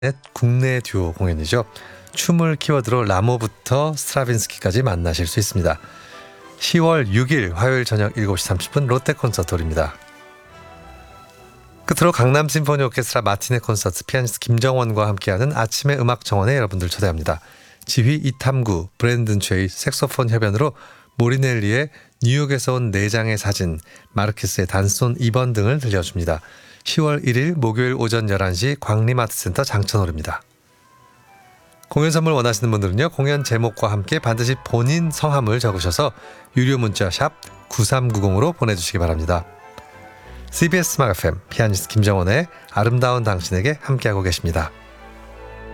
국내 듀오 공연이죠. 춤을 키워드로 라모부터 스트라빈스키까지 만나실 수 있습니다. 10월 6일 화요일 저녁 7시 30분 롯데 콘서트홀입니다. 끝으로 강남 심포니 오케스트라 마티네 콘서트 피아니스트 김정원과 함께하는 아침의 음악 정원에 여러분들 초대합니다. 지휘 이탐구, 브랜든 최의 색소폰 협연으로 모리넬리의 뉴욕에서 온 4장의 사진, 마르케스의 단손 2번 등을 들려줍니다. 10월 1일 목요일 오전 11시 광림아트센터 장천홀입니다. 공연 선물 원하시는 분들은요, 공연 제목과 함께 반드시 본인 성함을 적으셔서 유료 문자 샵 9390으로 보내주시기 바랍니다. CBS 음악 FM 피아니스트 김정원의 아름다운 당신에게 함께하고 계십니다.